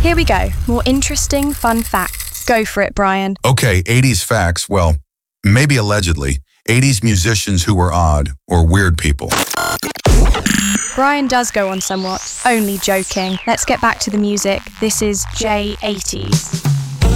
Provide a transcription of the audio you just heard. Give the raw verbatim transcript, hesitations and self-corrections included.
Here we go. More interesting, fun facts. Go for it, Brian. Okay, eighties facts. Well, maybe allegedly. eighties musicians who were odd or weird people. Brian does go on somewhat. Only joking. Let's get back to the music. This is J eighties.